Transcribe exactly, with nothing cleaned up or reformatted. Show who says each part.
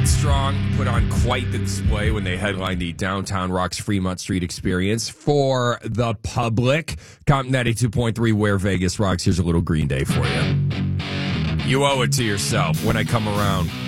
Speaker 1: Headstrong put on quite the display when they headlined the Downtown Rocks Fremont Street Experience for the public. Comp ninety-two point three, where Vegas rocks. Here's a little Green Day for you. You owe it to yourself when I come around.